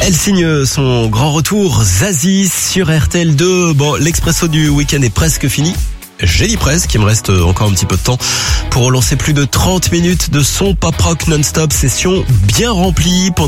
Elle signe son grand retour, Zazie sur RTL2. Bon, l'expresso du week-end est presque fini. J'ai dit presque, il me reste encore un petit peu de temps pour relancer plus de 30 minutes de son pop rock non-stop, session bien remplie.